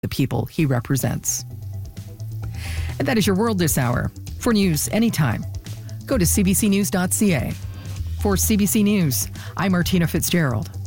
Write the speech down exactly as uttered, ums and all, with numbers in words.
the people he represents. And that is your world this hour. For news anytime, go to c b c news dot c a. For C B C News, I'm Martina Fitzgerald.